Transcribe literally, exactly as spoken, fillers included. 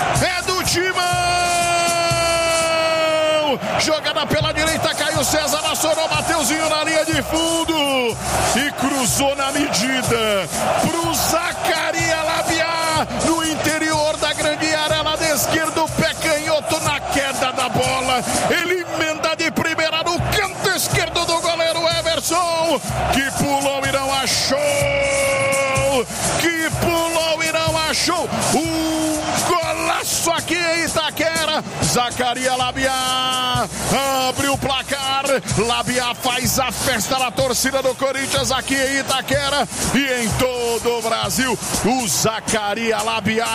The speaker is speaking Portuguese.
é do Timão. Jogada pela direita, Caio César assorou, Mateuzinho na linha de fundo e cruzou na medida pro Zacarias Labiá, no interior da grande área, lado esquerdo, pé canhoto na queda da bola, ele emenda de primeira no canto esquerdo do goleiro Everson, que pulou e não achou, que pulou e não achou, um golaço aqui em Itaquera. Zacarias Labiá abre o placar, Labiá faz a festa na torcida do Corinthians aqui em Itaquera e em todo o Brasil. O Zacarias Labiá